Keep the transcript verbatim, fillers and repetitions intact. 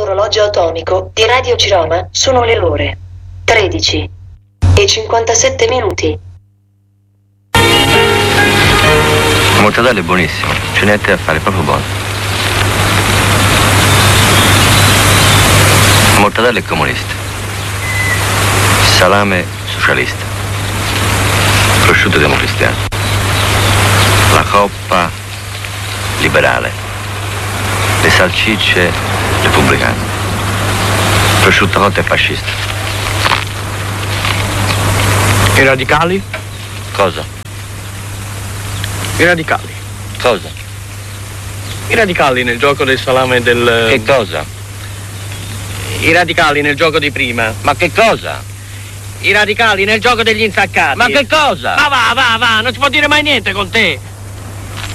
Sull'orologio atomico di Radio Giroma sono le ore tredici e cinquantasette minuti. La mortadella è buonissima, c'è niente da fare, è proprio buono. La mortadella è comunista, il salame socialista, il prosciutto democristiano, la coppa liberale, le salsicce repubblicane, il prosciutto cotto è fascista. I radicali? Cosa? I radicali. Cosa? I radicali nel gioco del salame del... Che cosa? I radicali nel gioco di prima. Ma che cosa? I radicali nel gioco degli insaccati. Ma che cosa? Ma va, va, va, non si può dire mai niente con te.